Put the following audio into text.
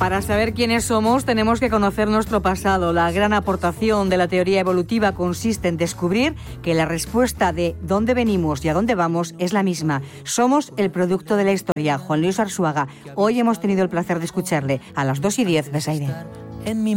Para saber quiénes somos, tenemos que conocer nuestro pasado. La gran aportación de la teoría evolutiva consiste en descubrir que la respuesta de dónde venimos y a dónde vamos es la misma. Somos el producto de la historia. Juan Luis Arzuaga. Hoy hemos tenido el placer de escucharle a las 2:10 de Zaire.